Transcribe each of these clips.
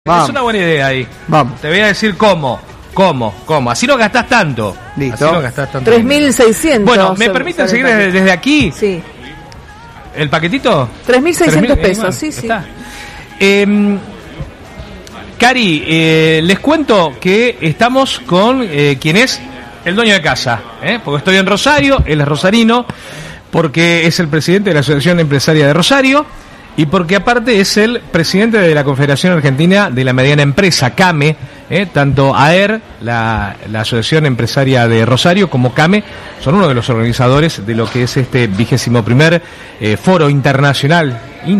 Vamos. Es una buena idea ahí. Vamos. Te voy a decir cómo. Así no gastás tanto. Listo. Así no gastás tanto. 3.600. Bueno, ¿me permiten seguir desde aquí? Sí. ¿El paquetito? 3.600 pesos, sí, sí. Está. Cari, les cuento que estamos con quien es el dueño de casa, porque estoy en Rosario, él es rosarino, porque es el presidente de la Asociación Empresaria de Rosario y porque aparte es el presidente de la Confederación Argentina de la Mediana Empresa, CAME, tanto AER, la Asociación Empresaria de Rosario, como CAME, son uno de los organizadores de lo que es este 21º Foro Internacional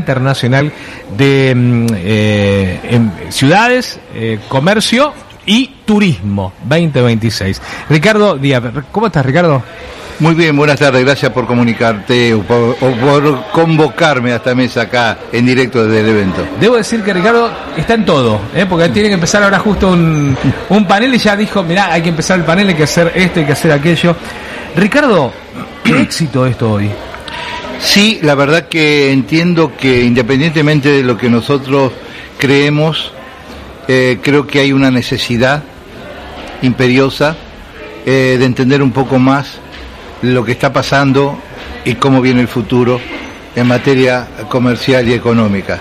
de ciudades, comercio y turismo 2026. Ricardo Díaz, ¿cómo estás, Ricardo? Muy bien, buenas tardes, gracias por comunicarte o por convocarme a esta mesa acá en directo desde el evento. Debo decir que Ricardo está en todo, porque tiene que empezar ahora justo un panel y ya dijo, mirá, hay que empezar el panel, hay que hacer esto, hay que hacer aquello. Ricardo, ¿qué éxito esto hoy? Sí, la verdad que entiendo que independientemente de lo que nosotros creemos, creo que hay una necesidad imperiosa de entender un poco más lo que está pasando y cómo viene el futuro en materia comercial y económica.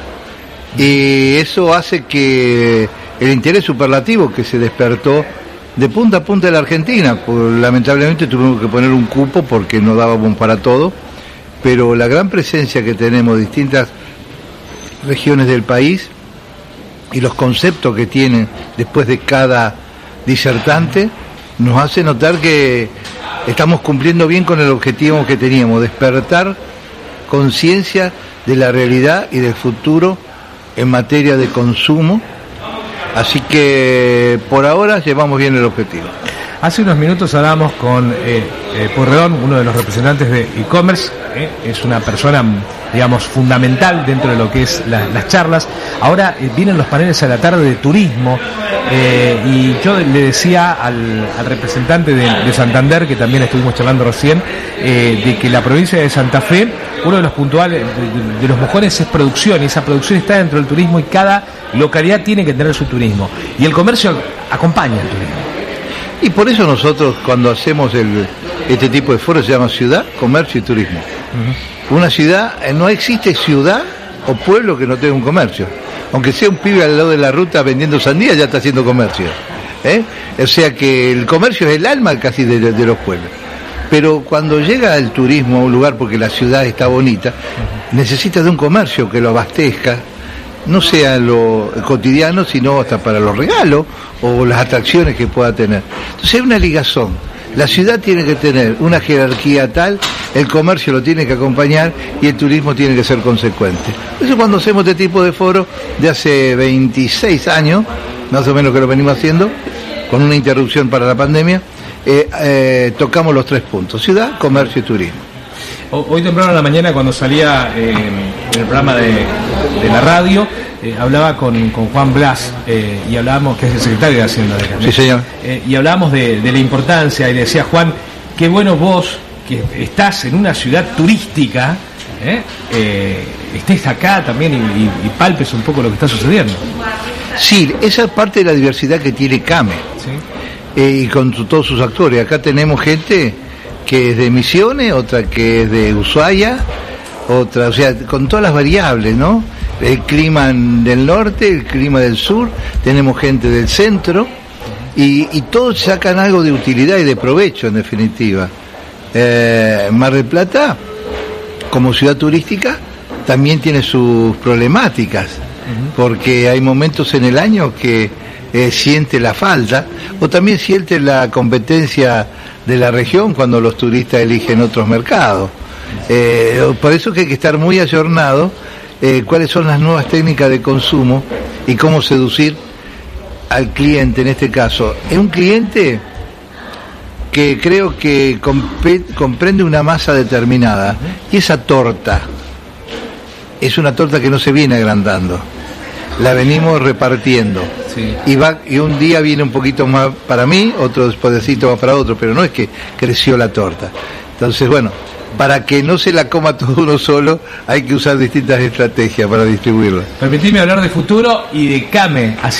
Y eso hace que el interés superlativo que se despertó de punta a punta de la Argentina, lamentablemente tuvimos que poner un cupo porque no dábamos para todo, pero la gran presencia que tenemos de distintas regiones del país y los conceptos que tienen después de cada disertante nos hace notar que estamos cumpliendo bien con el objetivo que teníamos, despertar conciencia de la realidad y del futuro en materia de consumo, así que por ahora llevamos bien el objetivo. Hace unos minutos hablábamos con Purredón, uno de los representantes de e-commerce, es una persona, digamos, fundamental dentro de lo que es las charlas. Ahora vienen los paneles a la tarde de turismo, y yo le decía al representante de Santander, que también estuvimos charlando recién, de que la provincia de Santa Fe, uno de los puntuales, de los mojones es producción, y esa producción está dentro del turismo y cada localidad tiene que tener su turismo. Y el comercio acompaña el turismo. Y por eso nosotros cuando hacemos este tipo de foros se llama ciudad, comercio y turismo. Uh-huh. Una ciudad, no existe ciudad o pueblo que no tenga un comercio. Aunque sea un pibe al lado de la ruta vendiendo sandía, ya está haciendo comercio. O sea que el comercio es el alma casi de los pueblos. Pero cuando llega el turismo a un lugar porque la ciudad está bonita, necesita de un comercio que lo abastezca, no sea lo cotidiano, sino hasta para los regalos o las atracciones que pueda tener. Entonces hay una ligazón. La ciudad tiene que tener una jerarquía tal, el comercio lo tiene que acompañar y el turismo tiene que ser consecuente. Por eso cuando hacemos este tipo de foros, de hace 26 años, más o menos que lo venimos haciendo, con una interrupción para la pandemia, tocamos los 3 puntos, ciudad, comercio y turismo. Hoy temprano en la mañana, cuando salía en el programa de la radio, hablaba con Juan Blas, y hablábamos, que es el secretario de Hacienda de acá, ¿no? Sí, señor. Y hablábamos de la importancia, y decía Juan, qué bueno vos, que estás en una ciudad turística, estés acá también y palpes un poco lo que está sucediendo. Sí, esa es parte de la diversidad que tiene CAME, ¿sí? Y con todos sus actores. Acá tenemos gente que es de Misiones, otra que es de Ushuaia, otra, o sea, con todas las variables, ¿no? El clima del norte, el clima del sur, tenemos gente del centro, y todos sacan algo de utilidad y de provecho, en definitiva. Mar del Plata, como ciudad turística, también tiene sus problemáticas, porque hay momentos en el año que siente la falta, o también siente la competencia de la región cuando los turistas eligen otros mercados. Por eso que hay que estar muy ayornado cuáles son las nuevas técnicas de consumo y cómo seducir al cliente en este caso. Es un cliente que creo que comprende una masa determinada, y esa torta es una torta que no se viene agrandando, la venimos repartiendo. Sí. Y un día viene un poquito más para mí, otro despacito más para otro, pero no es que creció la torta. Entonces, bueno, para que no se la coma todo uno solo, hay que usar distintas estrategias para distribuirla. Permitidme hablar de futuro y de Came.